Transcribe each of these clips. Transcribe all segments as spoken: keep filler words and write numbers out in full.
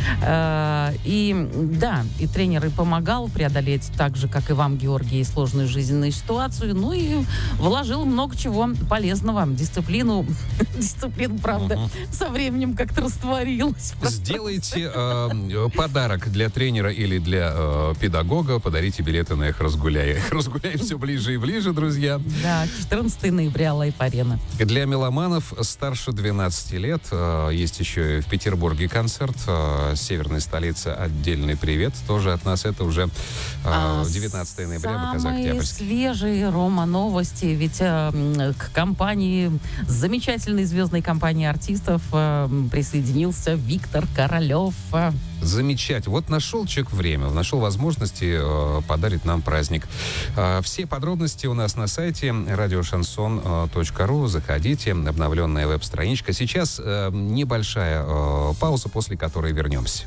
Э, И да, и тренер и помогал преодолеть так же, как и вам, Георгий, сложную жизненную ситуацию. Ну и вложил много чего полезного. Дисциплину, дисциплину, правда, Мгм. со временем как-то растворилась. Сделайте э, подарок для тренера или для э, педагога, подарите билеты на «Эх, разгуляй». «Эх, разгуляй» все ближе и ближе, друзья. Да, четырнадцатого ноября, Лайф-арена. Для меломанов старше двенадцати лет э, есть еще и в Петербурге концерт. Э, северной столице отдельный привет. Тоже от нас это уже э, девятнадцатого ноября, ВКЗ Самые «Октябрьский». свежие, Рома, новости. Ведь э, к компании, замечательной звездной компании артистов э, присоединился Виктор Королев. Замечательно. Вот нашел человек время, нашел возможности э, подарить нам праздник. Э, все подробности у нас на сайте радиошансон точка ру. Заходите, обновленная веб-страничка. Сейчас э, небольшая э, пауза, после которой вернемся.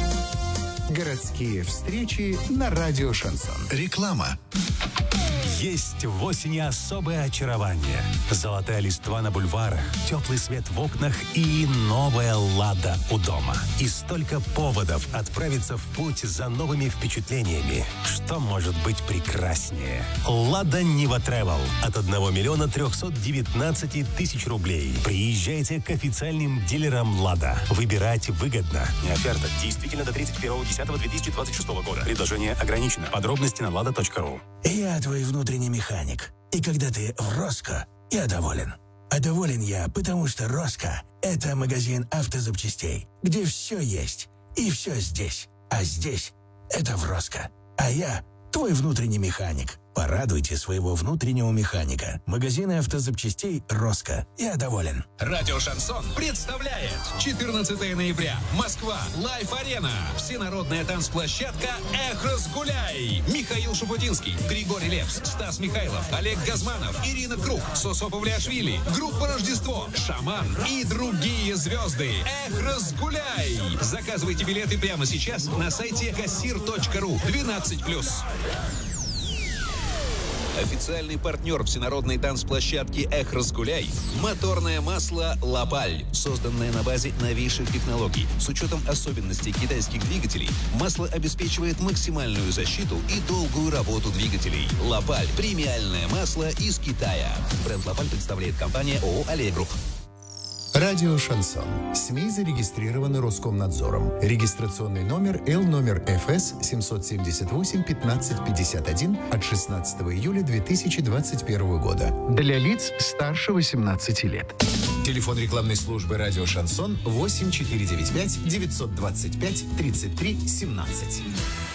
Городские встречи на радио «Шансон». Реклама. Есть в осени особое очарование. Золотая листва на бульварах, теплый свет в окнах и новая «Лада» у дома. И столько поводов отправиться в путь за новыми впечатлениями. Что может быть прекраснее? «Лада Нива Тревел» от одного миллиона трехсот девятнадцати тысяч рублей. Приезжайте к официальным дилерам «Лада». Выбирать выгодно. Не оферта. Действительно до тридцать первого десятого две тысячи двадцать шестого года. Предложение ограничено. Подробности на лада точка ру. Я твой внутренний механик. И когда ты в Роско, я доволен. А доволен я, потому что Роско – это магазин автозапчастей, где все есть и все здесь. А здесь – это в Роско. А я твой внутренний механик. Порадуйте своего внутреннего механика. Магазины автозапчастей «Роско». Я доволен. Радио «Шансон» представляет четырнадцатого ноября. Москва. Лайф-арена. Всенародная танцплощадка «Эх, разгуляй». Михаил Шуфутинский, Григорий Лепс, Стас Михайлов, Олег Газманов, Ирина Круг, Сосо Павлиашвили, группа «Рождество», «Шаман» и другие звезды. «Эх, разгуляй». Заказывайте билеты прямо сейчас на сайте кассир точка ру. двенадцать плюс. Официальный партнер всенародной танцплощадки «Эх, разгуляй» – моторное масло «Лапаль», созданное на базе новейших технологий. С учетом особенностей китайских двигателей, масло обеспечивает максимальную защиту и долгую работу двигателей. «Лапаль» – премиальное масло из Китая. Бренд «Лапаль» представляет компания ООО «Аллея Групп». Радио «Шансон». СМИ зарегистрированы Роскомнадзором. Регистрационный номер Л номер Ф С семьсот семьдесят восемь пятнадцать пятьдесят один от шестнадцатого июля две тысячи двадцать первого года. Для лиц старше восемнадцати лет. Телефон рекламной службы «Радио Шансон» восемь четыре девять пять девятьсот двадцать пять тридцать три семнадцать.